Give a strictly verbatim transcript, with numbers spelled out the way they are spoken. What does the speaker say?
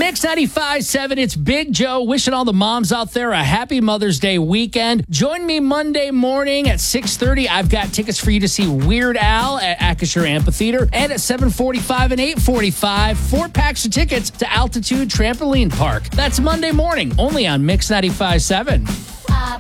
Mix ninety-five point seven, it's Big Joe wishing all the moms out there a happy Mother's Day weekend. Join me Monday morning at six thirty. I've got tickets for you to see Weird Al at Acrisure Amphitheater, and at seven forty-five and eight forty-five, four packs of tickets to Altitude Trampoline Park. That's Monday morning, only on Mix ninety-five point seven.